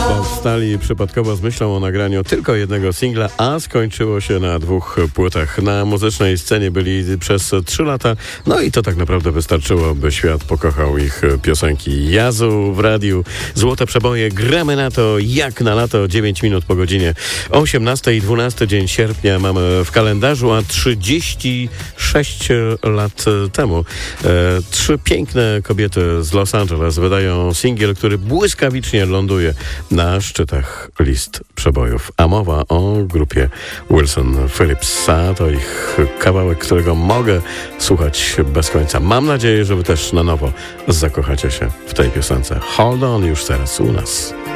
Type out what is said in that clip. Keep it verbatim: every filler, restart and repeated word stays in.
Powstali przypadkowo z myślą o nagraniu tylko jednego singla, a skończyło się na dwóch płytach. Na muzycznej scenie byli przez trzy lata, no i to tak naprawdę wystarczyło, by świat pokochał ich piosenki. Yazoo w radiu, złote przeboje, gramy na to jak na lato, dziewięć minut po godzinie osiemnastej i dwunasty dzień sierpnia mamy w kalendarzu, a trzydzieści sześć lat temu e, trzy piękne kobiety z Los Angeles wydają singiel, który błyskawicznie ląduje na szczytach list przebojów. A mowa o grupie Wilson Phillips. A to ich kawałek, którego mogę słuchać bez końca. Mam nadzieję, że wy też na nowo zakochacie się w tej piosence. Hold on już teraz u nas.